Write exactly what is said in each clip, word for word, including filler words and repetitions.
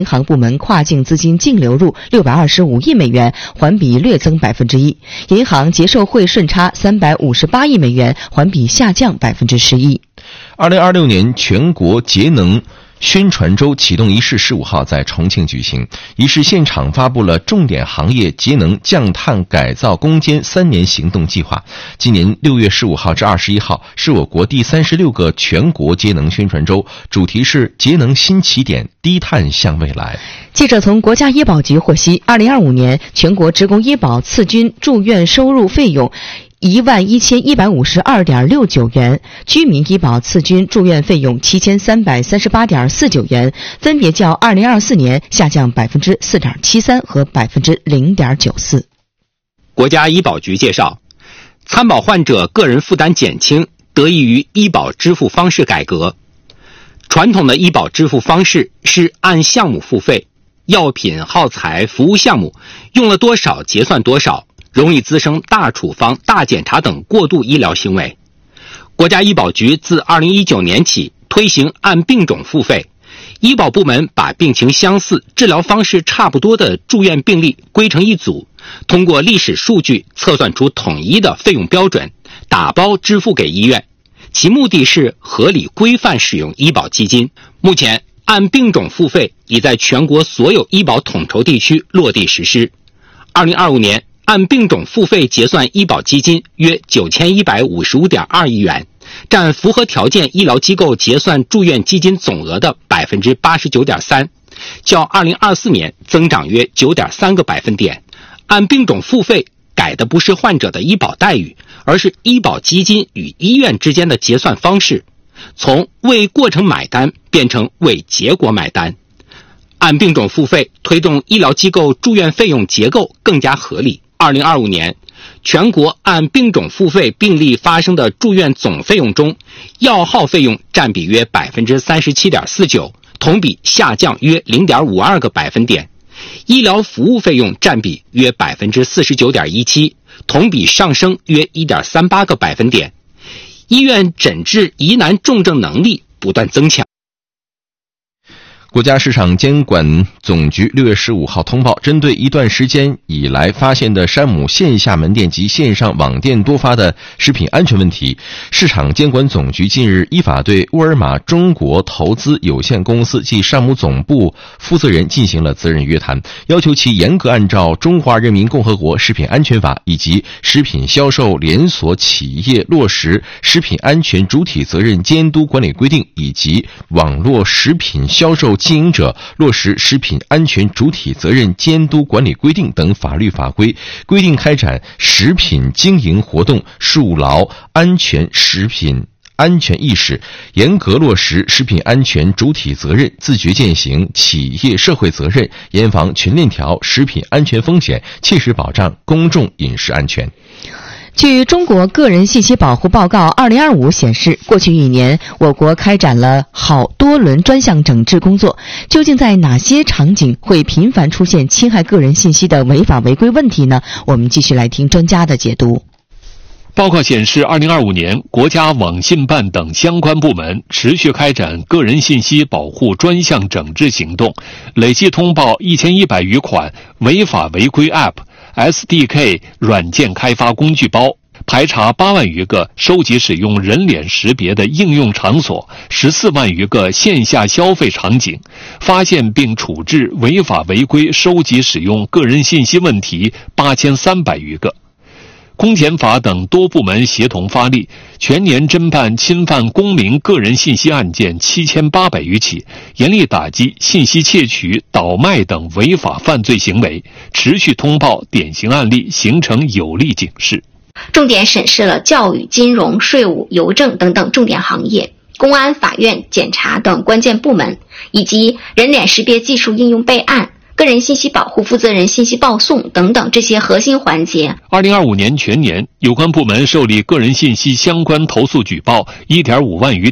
银行部门跨境资金净流入六百二十五亿美元，环比略增百分之一；银行结售汇顺差三百五十八亿美元，环比下降百分之十一。 二零二六年全国节能宣传周启动仪式十五号在重庆举行，仪式现场发布了重点行业节能降碳改造攻坚三年行动计划。今年六月十五号至二十一号是我国第三十六个全国节能宣传周，主题是节能新起点，低碳向未来。 记者从国家医保局获悉，二零二五年全国职工医保次均住院收入费用一万一千一百五十二点六九元，居民医保次均住院费用七千三百三十八点四九元，分别较二零二四年下降百分之四点七三和百分之零点九四。 国家医保局介绍，参保患者个人负担减轻，得益于医保支付方式改革。传统的医保支付方式是按项目付费，药品、耗材、服务项目用了多少结算多少，容易滋生大处方、大检查等过度医疗行为。国家医保局自二零一九年起推行按病种付费，医保部门把病情相似、治疗方式差不多的住院病例归成一组，通过历史数据测算出统一的费用标准，打包支付给医院。其目的是合理规范使用医保基金。目前，按病种付费已在全国所有医保统筹地区落地实施。二零二五年，按病种付费结算医保基金约九千一百五十五点二亿元，占符合条件医疗机构结算住院基金总额的百分之八十九点三，较二零二四年增长约九点三个百分点。按病种付费改的不是患者的医保待遇，而是医保基金与医院之间的结算方式，从为过程买单变成为结果买单。按病种付费推动医疗机构住院费用结构更加合理。二零二五年，全国按病种付费病例发生的住院总费用中，药耗费用占比约百分之三十七点四九，同比下降约零点五二个百分点。医疗服务费用占比约百分之四十九点一七，同比上升约一点三八个百分点。医院诊治疑难重症能力不断增强。 国家市场监管总局六月十五号通报，针对一段时间以来发现的山姆线下门店及线上网店多发的食品安全问题，市场监管总局近日依法对沃尔玛中国投资有限公司及山姆总部负责人进行了责任约谈，要求其严格按照《中华人民共和国食品安全法》以及食品销售连锁企业落实食品安全主体责任监督管理规定以及网络食品销售经营者落实食品安全主体责任监督管理规定等法律法规，规定开展食品经营活动，树牢安全食品安全意识，严格落实食品安全主体责任，自觉践行企业社会责任，严防全链条食品安全风险，切实保障公众饮食安全。 据中国个人信息保护报告二零二五显示，过去一年我国开展了好多轮专项整治工作，究竟在哪些场景会频繁出现侵害个人信息的违法违规问题呢？我们继续来听专家的解读。 报告显示，二零二五年国家网信办等相关部门持续开展个人信息保护专项整治行动，累计通报一千一百余款违法违规 App、S D K 软件开发工具包，排查八万余个收集使用人脸识别的应用场所，十四万余个线下消费场景，发现并处置违法违规收集使用个人信息问题八千三百余个。公检法等多部门协同发力，全年侦办侵犯公民个人信息案件七千八百余起，严厉打击信息窃取、倒卖等违法犯罪行为，持续通报典型案例，形成有力警示。 重点审视了教育、金融、税务、邮政等等重点行业，公安、法院、检察等关键部门，以及人脸识别技术应用备案、个人信息保护负责人信息报送等等这些核心环节。 二零二五年全年，有关部门受理个人信息相关投诉举报一点五万余条，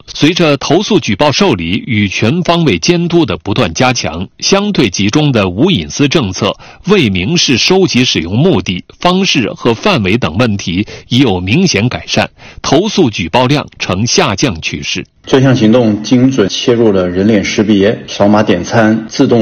随着投诉举报受理与全方位监督的不断加强，相对集中的无隐私政策、未明示收集使用目的、方式和范围等问题已有明显改善，投诉举报量呈下降趋势。 这项行动精准切入了人脸识别、扫码点餐、自动